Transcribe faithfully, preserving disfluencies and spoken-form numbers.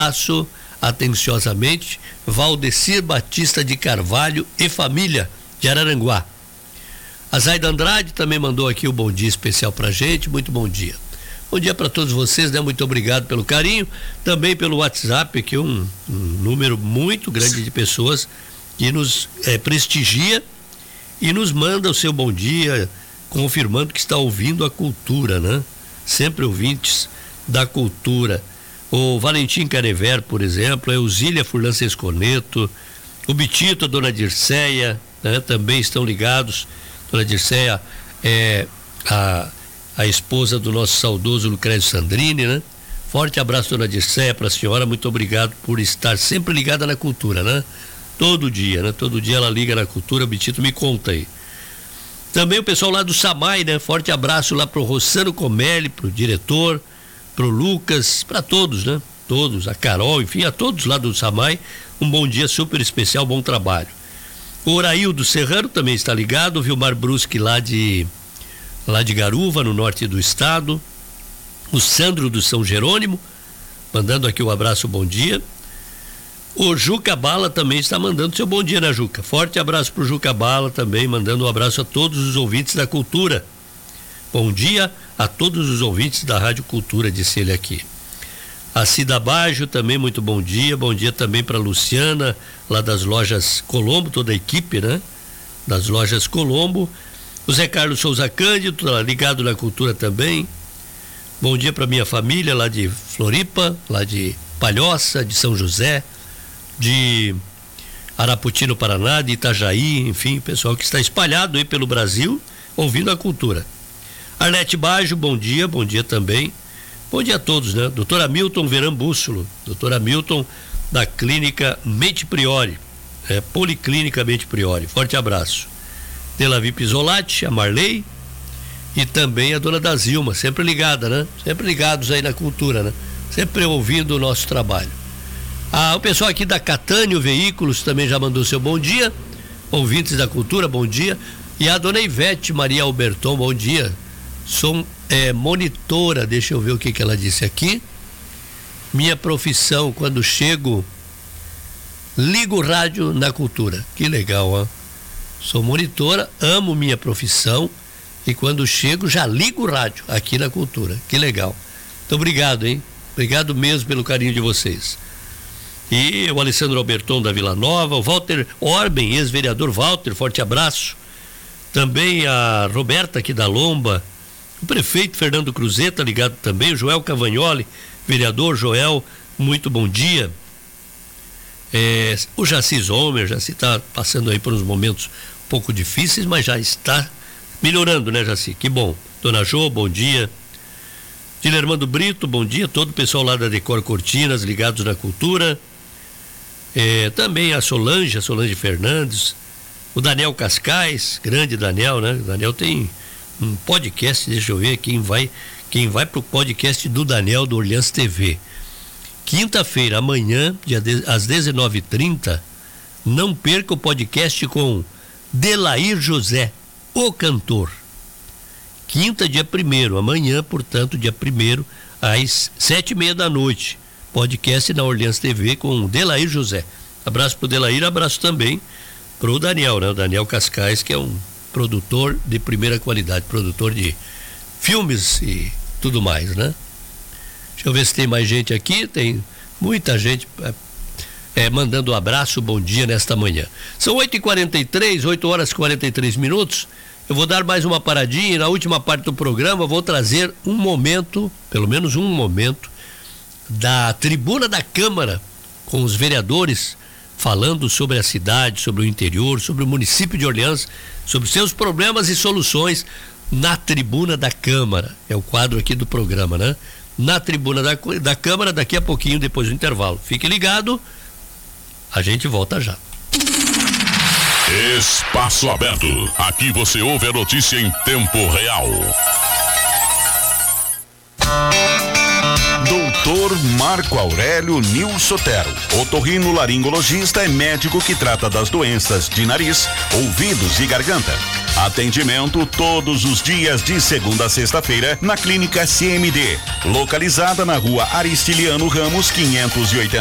abraço, atenciosamente, Valdecir Batista de Carvalho e família de Araranguá. A Zaida Andrade também mandou aqui o bom dia especial pra gente, muito bom dia. Bom dia para todos vocês, né? Muito obrigado pelo carinho, também pelo WhatsApp, aqui um, um número muito grande de pessoas que nos é, prestigia e nos manda o seu bom dia, confirmando que está ouvindo a cultura, né? Sempre ouvintes da cultura. O Valentim Canever, por exemplo, a Eusília Furlan Sesconeto, o Bitito, a Dona Dirceia, né? Também estão ligados. Dona Dirceia é a a esposa do nosso saudoso Lucrezio Sandrini, né? Forte abraço, Dona Dirceia, para a senhora, muito obrigado por estar sempre ligada na cultura, né? Todo dia, né? Todo dia ela liga na cultura, o Bitito me conta aí. Também o pessoal lá do Samai, né? Forte abraço lá pro Rossano Comelli, pro diretor, pro Lucas, para todos, né? Todos, a Carol, enfim, a todos lá do Samai, um bom dia super especial, bom trabalho. O Oraildo Serrano também está ligado, o Vilmar Bruschi lá de lá de Garuva, no norte do estado, o Sandro do São Jerônimo, mandando aqui um abraço, bom dia. O Juca Bala também está mandando seu bom dia, né, Juca? Forte abraço pro Juca Bala também, mandando um abraço a todos os ouvintes da cultura. Bom dia a todos os ouvintes da Rádio Cultura, disse ele aqui. A Cida Baggio também, muito bom dia, bom dia também para Luciana, lá das lojas Colombo, toda a equipe, né? Das lojas Colombo. O Zé Carlos Souza Cândido, ligado na cultura também. Bom dia para minha família lá de Floripa, lá de Palhoça, de São José, de Araputi no Paraná, de Itajaí, enfim, pessoal que está espalhado aí pelo Brasil, ouvindo a cultura. Arlete Baggio, bom dia, bom dia também. Bom dia a todos, né? Doutor Hamilton Verambússulo, doutor Hamilton da Clínica Mente Priori, é, Policlínica Mente Priori. Forte abraço. Delavi Pisolati, a Marley e também a dona da Zilma, sempre ligada, né? Sempre ligados aí na cultura, né? Sempre ouvindo o nosso trabalho. Ah, o pessoal aqui da Catânio Veículos também já mandou seu bom dia. Ouvintes da cultura, bom dia. E a dona Ivete Maria Alberton, bom dia. Sou é, monitora, deixa eu ver o que que ela disse aqui. Minha profissão, quando chego, ligo o rádio na cultura. Que legal, ó. Sou monitora, amo minha profissão e quando chego já ligo o rádio aqui na cultura. Que legal. Então obrigado, hein? Obrigado mesmo pelo carinho de vocês. E o Alessandro Alberton da Vila Nova, o Walter Orben, ex-vereador Walter, forte abraço. Também a Roberta aqui da Lomba, o prefeito Fernando Cruzeta ligado também, o Joel Cavagnoli, vereador Joel, muito bom dia. É, o Jaci Zomer, Jaci está passando aí por uns momentos um pouco difíceis, mas já está melhorando, né, Jaci? Que bom. Dona Jo, bom dia. Dilermando Brito, bom dia. Todo o pessoal lá da Decor Cortinas, ligados na cultura. É, também a Solange, a Solange Fernandes. O Daniel Cascais, grande Daniel, né? O Daniel tem um podcast, deixa eu ver quem vai, quem vai pro podcast do Daniel do Orleans T V. Quinta-feira, amanhã, dia de, às dezenove e trinta, não perca o podcast com Delair José, o cantor. Quinta, dia primeiro, amanhã, portanto, dia primeiro, às sete e meia da noite. Podcast na Orleans T V com Delair José. Abraço pro Delair, abraço também pro Daniel, né? O Daniel Cascais, que é um produtor de primeira qualidade, produtor de filmes e tudo mais, né? Deixa eu ver se tem mais gente aqui. Tem muita gente é, é, mandando um abraço, bom dia nesta manhã. São oito e quarenta e três, oito horas e quarenta e três minutos. Eu vou dar mais uma paradinha e na última parte do programa vou trazer um momento, pelo menos um momento, da tribuna da Câmara, com os vereadores falando sobre a cidade, sobre o interior, sobre o município de Orleans, sobre seus problemas e soluções na tribuna da Câmara. É o quadro aqui do programa, né? Na tribuna da, da Câmara, daqui a pouquinho, depois do intervalo. Fique ligado, a gente volta já. Espaço Aberto. Aqui você ouve a notícia em tempo real. doutor Marco Aurélio Nil Sotero, otorrinolaringologista, é médico que trata das doenças de nariz, ouvidos e garganta. Atendimento todos os dias de segunda a sexta-feira na Clínica C M D, localizada na rua Aristiliano Ramos quinhentos e oitenta.